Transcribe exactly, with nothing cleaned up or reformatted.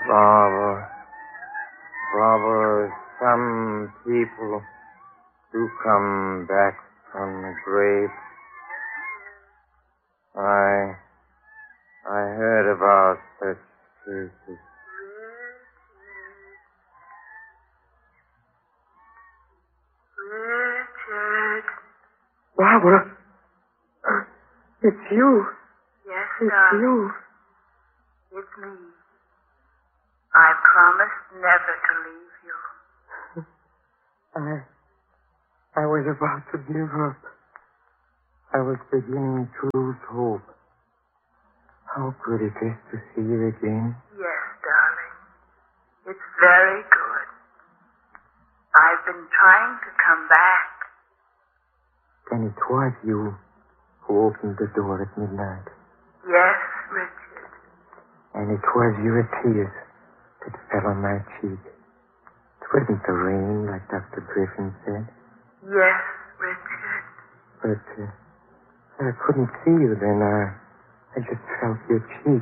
Barbara. Barbara, some people do come back from the grave. I... I heard about such cases. Richard. Barbara. It's you. Yes, It's darling. you. It's me. I promised never to leave you. I... I was about to give up. I was beginning to lose hope. How good it is to see you again. Yes, darling. It's very good. I've been trying to come back. Then it was you who opened the door at midnight. Yes, Richard. And it was your tears that fell on my cheek. It wasn't the rain, like Doctor Griffin said. Yes, Richard. But uh, I couldn't see you then. I, I just felt your cheek.